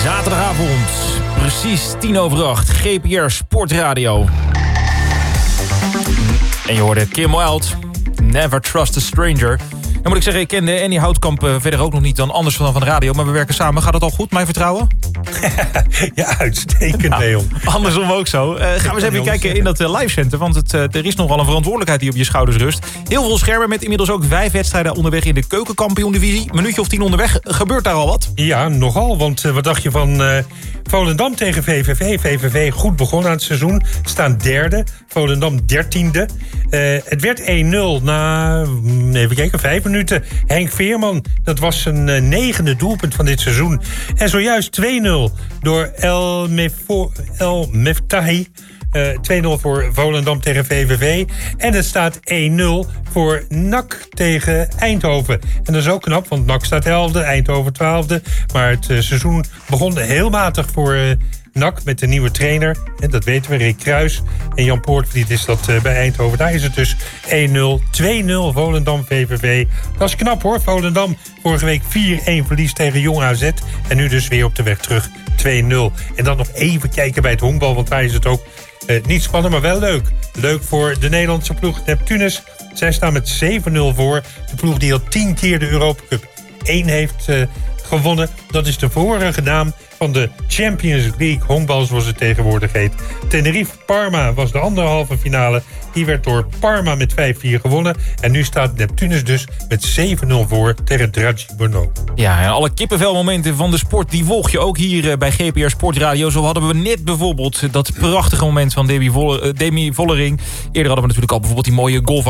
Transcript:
Zaterdagavond, precies 8:10, GPR Sportradio. En je hoorde Kim Wilde, Never Trust a Stranger. Dan moet ik zeggen, ik kende Annie Houtkamp verder ook nog niet dan anders van de radio. Maar we werken samen. Gaat het al goed, mijn vertrouwen? Ja, uitstekend, Leon. Andersom ook zo. Gaan we eens even kijken in dat livecenter. Want er is nogal een verantwoordelijkheid die op je schouders rust. Heel veel schermen met inmiddels ook 5 wedstrijden onderweg in de keukenkampioen-divisie. Minuutje of 10 onderweg. Gebeurt daar al wat? Ja, nogal. Want wat dacht je van Volendam tegen VVV? VVV goed begonnen aan het seizoen. Staan derde. Volendam 13e. Het werd 1-0 na, even kijken, 5 minuten. Henk Veerman, dat was zijn 9e doelpunt van dit seizoen. En zojuist 2-0 door El Meftahi. 2-0 voor Volendam tegen VVV. En het staat 1-0 voor NAC tegen Eindhoven. En dat is ook knap, want NAC staat 11e, Eindhoven 12e. Maar het seizoen begon heel matig voor NAC met de nieuwe trainer. En dat weten we, Rick Kruis. En Jan Poortvliet is dat bij Eindhoven. Daar is het dus 1-0, 2-0 Volendam VVV. Dat is knap hoor. Volendam vorige week 4-1 verlies tegen Jong AZ. En nu dus weer op de weg terug 2-0. En dan nog even kijken bij het honkbal, want daar is het ook niet spannend, maar wel leuk. Leuk voor de Nederlandse ploeg Neptunus. Zij staan met 7-0 voor. De ploeg die al 10 keer de Europa Cup 1 heeft gewonnen. Dat is de vorige naam van de Champions League honkbal, zoals het tegenwoordig heet. Tenerife-Parma was de andere halve finale. Die werd door Parma met 5-4 gewonnen. En nu staat Neptunus dus met 7-0 voor tegen Draghi Brno. Ja, en alle kippenvelmomenten van de sport, die volg je ook hier bij GPR Sportradio. Zo hadden we net bijvoorbeeld dat prachtige moment van Demi Vollering. Eerder hadden we natuurlijk al bijvoorbeeld die mooie goal